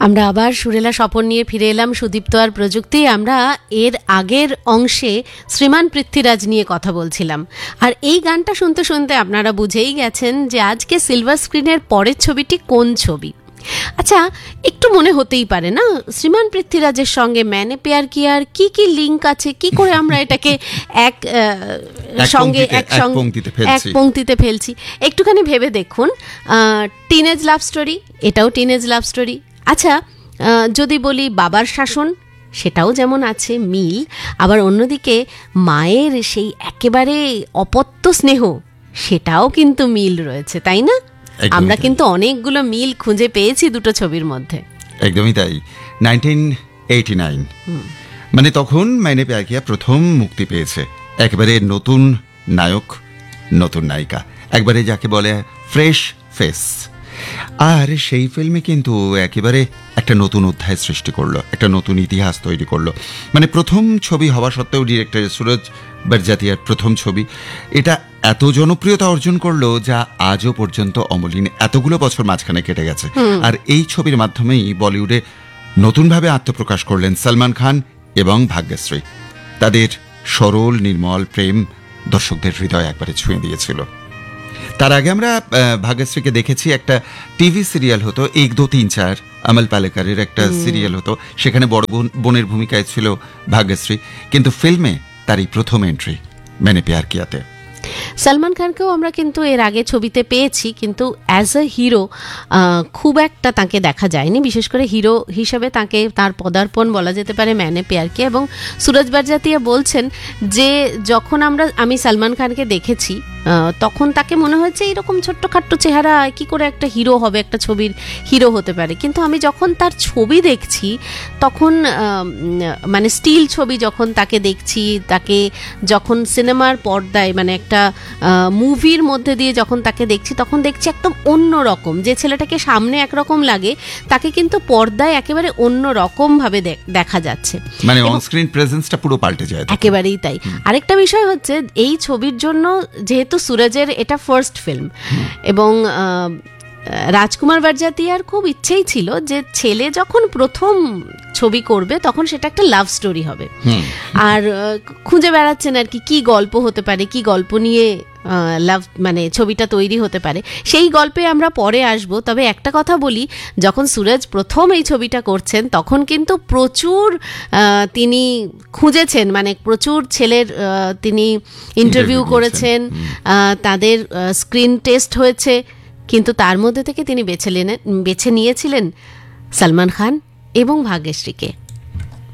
আমরা আবার সুরেলা স্বপন নিয়ে ফিরে এলাম সুদীপ্ত আর প্রযুক্তি। আমরা এর আগের অংশে শ্রীমান পৃথ্বীরাজ নিয়ে কথা বলছিলাম, আর এই গানটা শুনতে শুনতে আপনারা বুঝেই গেছেন যে আজকে সিলভার স্ক্রিনের পরের ছবিটি কোন ছবি। আচ্ছা, একটু মনে হতেই পারে না শ্রীমান পৃথ্বীরাজের সঙ্গে ম্যানে প্যার কিয়ার কি কি লিঙ্ক আছে, কি করে আমরা এটাকে এক পংক্তিতে ফেলছি। একটুখানি ভেবে দেখুন, টিনেজ লাভ স্টোরি, এটাও টিনেজ লাভ স্টোরি। আচ্ছা, যদি বলি বাবার শাসন, সেটাও যেমন আছে মিল, আবার অন্যদিকে মায়ের সেই একেবারে অপত্য স্নেহ, সেটাও কিন্তু মিল রয়েছে, তাই না? আমরা কিন্তু অনেকগুলো মিল খুঁজে পেয়েছি দুটো ছবির মধ্যে। একদমই তাই। 1989 মানে তখন মাইনে প্যার কিয়া প্রথম মুক্তি পেয়েছে। একেবারে নতুন নায়ক, নতুন নায়িকা, একবারে যাকে বলে ফ্রেশ ফেস। আর সেই ফিল্মে কিন্তু একেবারে একটা নতুন অধ্যায় সৃষ্টি করলো, একটা নতুন ইতিহাস তৈরি করলো। মানে প্রথম ছবি হওয়া সত্ত্বেও ডিরেক্টর সুরজ বারজাতিয়ার প্রথম ছবি, এটা এত জনপ্রিয়তা অর্জন করলো যা আজও পর্যন্ত অমলিন। এতগুলো বছর মাঝখানে কেটে গেছে, আর এই ছবির মাধ্যমেই বলিউডে নতুনভাবে আত্মপ্রকাশ করলেন সলমান খান এবং ভাগ্যশ্রী। তাদের সরল নির্মল প্রেম দর্শকদের হৃদয় একবারে ছুঁয়ে দিয়েছিল। তার আগে আমরা ভাগ্যশ্রীকে দেখেছি, একটা টিভি সিরিয়াল হতো 1 2 3 4, আমল পালেকারের একটা সিরিয়াল হতো, সেখানে বড় বোনের ভূমিকায় ছিল ভাগ্যশ্রী। কিন্তু ফিল্মে তারই প্রথম এন্ট্রি मैंने प्यार किया थे। সলমান খানকেও আমরা কিন্তু এর আগে ছবিতে পেয়েছি, কিন্তু অ্যাজ এ হিরো খুব একটা তাকে দেখা যায়নি। বিশেষ করে হিরো হিসেবে তাকে তার পদার্পণ বলা যেতে পারে मैंने प्यार किया। এবং সুরজ বারজাতিয়া বলছেন যে যখন আমি সলমান খানকে দেখেছি তখন তাকে মনে হয়েছে এরকম ছোট্টখাট্ট চেহারা, কি করে একটা হিরো হবে, একটা ছবির হিরো হতে পারে। কিন্তু আমি যখন তার ছবি দেখছি তখন মানে স্টিল ছবি যখন তাকে দেখছি, তাকে যখন সিনেমার পর্দায় মানে একটা মুভির মধ্যে দিয়ে যখন তাকে দেখছি, তখন দেখছি একদম অন্য রকম। যে ছেলেটাকে সামনে একরকম লাগে, তাকে কিন্তু পর্দায় একেবারে অন্য রকম ভাবে দেখা যাচ্ছে, মানে অন স্ক্রিন প্রেজেন্সটা পুরো পাল্টে যায়। একেবারেই তাই। আরেকটা বিষয় হচ্ছে, এই ছবির জন্য যেহেতু সুরজের এটা ফার্স্ট ফিল্ম, এবং রাজকুমার বারজাতিয়ার খুব ইচ্ছেই ছিল যে ছেলে যখন প্রথম ছবি করবে তখন সেটা একটা লাভ স্টোরি হবে। আর খুঁজে বেড়াচ্ছেন আর কি গল্প হতে পারে, কি গল্প নিয়ে লাভ মানে ছবিটা তৈরি হতে পারে। সেই গল্পে আমরা পরে আসব। তবে একটা কথা বলি, যখন সুরজ প্রথম এই ছবিটা করছেন তখন কিন্তু প্রচুর তিনি খুঁজেছেন, মানে প্রচুর ছেলের তিনি ইন্টারভিউ করেছেন, তাদের স্ক্রিন টেস্ট হয়েছে, কিন্তু তার মধ্যে থেকে তিনি বেছে নিয়েছিলেন সলমান খান এবং ভাগ্যশ্রীকে।